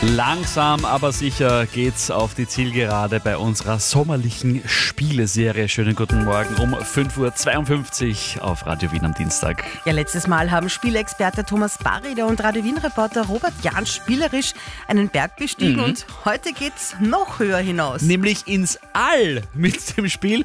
Langsam, aber sicher geht's auf die Zielgerade bei unserer sommerlichen Spieleserie. Schönen guten Morgen um 5.52 Uhr auf Radio Wien am Dienstag. Ja, letztes Mal haben Spielexperte Thomas Barrieder und Radio Wien-Reporter Robert Jahn spielerisch einen Berg bestiegen und heute geht's noch höher hinaus. Nämlich ins All mit dem Spiel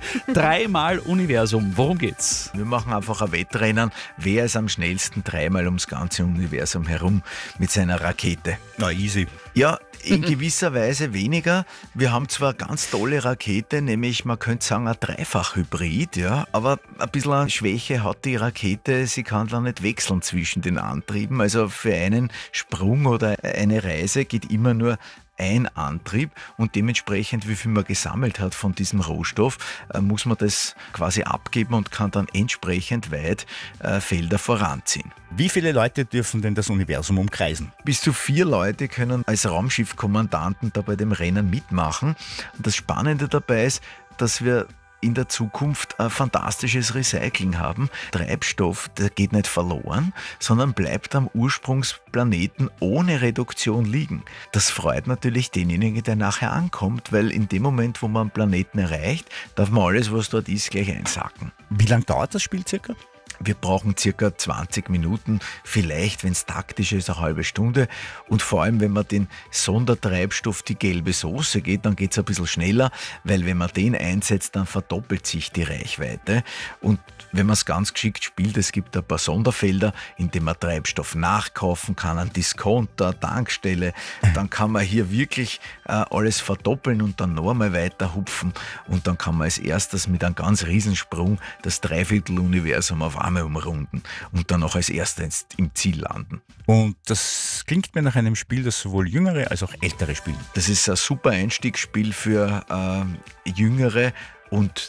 3x Universum. Worum geht's? Wir machen einfach ein Wettrennen, wer ist am schnellsten 3-mal ums ganze Universum herum mit seiner Rakete. Na, easy. Ja, in gewisser Weise weniger. Wir haben zwar eine ganz tolle Rakete, nämlich man könnte sagen ein Dreifach-Hybrid, ja, aber ein bisschen eine Schwäche hat die Rakete, sie kann dann nicht wechseln zwischen den Antrieben. Also für einen Sprung oder eine Reise geht immer nur ein Antrieb und dementsprechend, wie viel man gesammelt hat von diesem Rohstoff, muss man das quasi abgeben und kann dann entsprechend weit Felder voranziehen. Wie viele Leute dürfen denn das Universum umkreisen? Bis zu 4 Leute können als Raumschiffkommandanten da bei dem Rennen mitmachen. Und das Spannende dabei ist, dass wir in der Zukunft ein fantastisches Recycling haben. Treibstoff, der geht nicht verloren, sondern bleibt am Ursprungsplaneten ohne Reduktion liegen. Das freut natürlich denjenigen, der nachher ankommt, weil in dem Moment, wo man einen Planeten erreicht, darf man alles, was dort ist, gleich einsacken. Wie lange dauert das Spiel circa? Wir brauchen circa 20 Minuten, vielleicht, wenn es taktisch ist, eine halbe Stunde. Und vor allem, wenn man den Sondertreibstoff, die gelbe Soße geht, dann geht es ein bisschen schneller, weil wenn man den einsetzt, dann verdoppelt sich die Reichweite. Und wenn man es ganz geschickt spielt, es gibt ein paar Sonderfelder, in denen man Treibstoff nachkaufen kann, ein Discounter, Tankstelle, dann kann man hier wirklich alles verdoppeln und dann noch einmal weiter hupfen. Und dann kann man als erstes mit einem ganz Riesensprung das Dreivierteluniversum auf einmal umrunden und dann auch als erster im Ziel landen. Und das klingt mir nach einem Spiel, das sowohl Jüngere als auch Ältere spielen. Das ist ein super Einstiegsspiel für Jüngere und